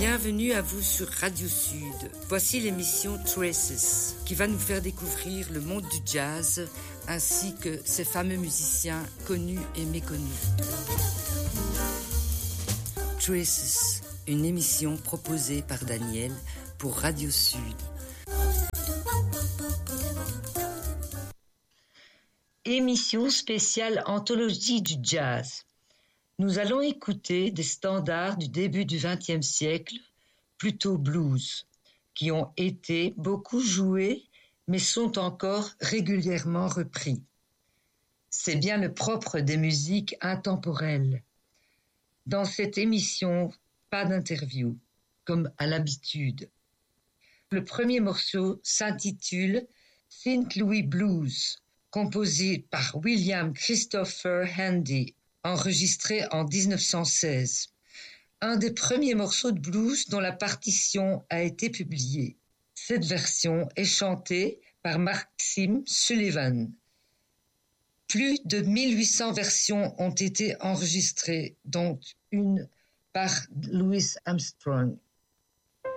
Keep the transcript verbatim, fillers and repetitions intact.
Bienvenue à vous sur Radio Sud. Voici l'émission Traces qui va nous faire découvrir le monde du jazz ainsi que ses fameux musiciens connus et méconnus. Traces, une émission proposée par Daniel pour Radio Sud. Émission spéciale anthologie du jazz. Nous allons écouter des standards du début du vingtième siècle, plutôt blues, qui ont été beaucoup joués, mais sont encore régulièrement repris. C'est bien le propre des musiques intemporelles. Dans cette émission, pas d'interview, comme à l'habitude. Le premier morceau s'intitule Saint Louis Blues, composé par William Christopher Handy, enregistré en dix-neuf cent seize. Un des premiers morceaux de blues dont la partition a été publiée. Cette version est chantée par Maxime Sullivan. Plus de mille huit cents versions ont été enregistrées, dont une par Louis Armstrong.